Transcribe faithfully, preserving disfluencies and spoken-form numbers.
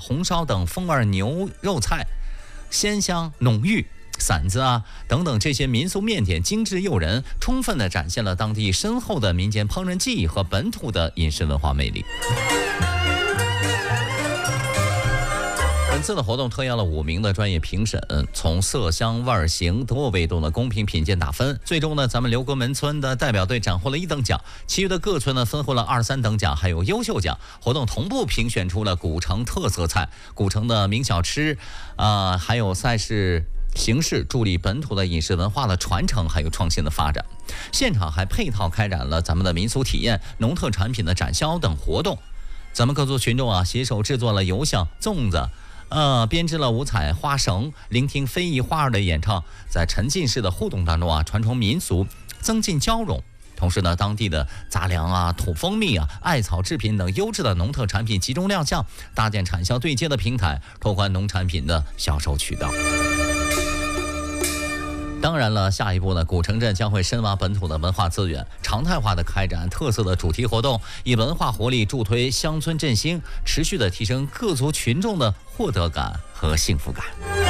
红烧等风味牛肉菜，鲜香浓郁。馓子啊等等这些民俗面点精致诱人，充分地展现了当地深厚的民间烹饪技艺和本土的饮食文化魅力。本次的活动特邀了五名的专业评审，从色香味形多维度的公平品鉴打分，最终呢，咱们刘国门村的代表队斩获了一等奖，其余的各村呢分获了二三等奖，还有优秀奖。活动同步评选出了古城特色菜、古城的名小吃，啊、呃，还有赛事形式，助力本土的饮食文化的传承还有创新的发展。现场还配套开展了咱们的民俗体验、农特产品的展销等活动。咱们各族群众啊，携手制作了油香、粽子。呃，编织了五彩花绳，聆听非遗花儿的演唱，在沉浸式的互动当中啊，传承民俗，增进交融。同时呢，当地的杂粮啊、土蜂蜜啊、艾草制品等优质的农特产品集中亮相，搭建产销对接的平台，拓宽农产品的销售渠道。当然了，下一步呢，古城镇将会深挖本土的文化资源，常态化的开展特色的主题活动，以文化活力助推乡村振兴，持续的提升各族群众的获得感和幸福感。